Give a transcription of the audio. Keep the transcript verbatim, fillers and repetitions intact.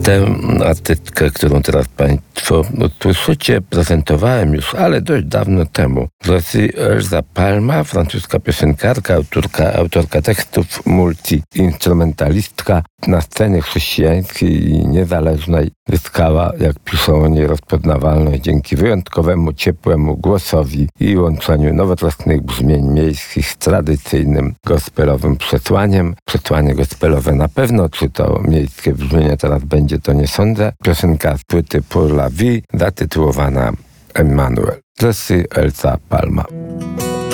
Tę artystkę, którą teraz Państwo usłyszycie, prezentowałem już, ale dość dawno temu. W Rosji Elza Palma, francuska piosenkarka, autorka, autorka tekstów, multi-instrumentalistka, na scenie chrześcijańskiej i niezależnej zyskała, jak piszą o niej, rozpoznawalność dzięki wyjątkowemu, ciepłemu głosowi i łączeniu nowoczesnych brzmień miejskich z tradycyjnym gospelowym przesłaniem. Przesłanie gospelowe na pewno, czy to miejskie brzmienie teraz będzie, to nie sądzę. Piosenka z płyty Pour la Vie, zatytułowana Emmanuel. Z Elza Palma.